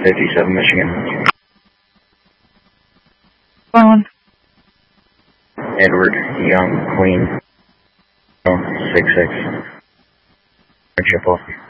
57, Michigan. Phone. Edward Young, Queen. 66. Triple.